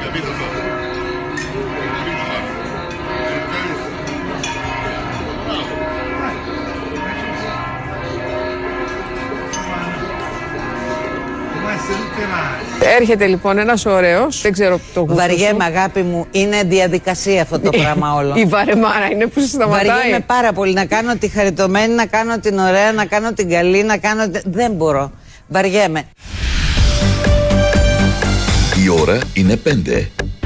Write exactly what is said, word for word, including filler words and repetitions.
Έρχεται λοιπόν ένας ωραίος, δεν ξέρω το γούστο. Βαριέμαι, αγάπη μου, είναι διαδικασία αυτό το πράγμα όλο. Η βαρεμάρα είναι που σταματάει. Βαριέμαι πάρα πολύ να κάνω τη χαριτωμένη, να κάνω την ωραία, να κάνω την καλή, να κάνω. Δεν μπορώ. Βαριέμαι. Η ώρα είναι πέντε.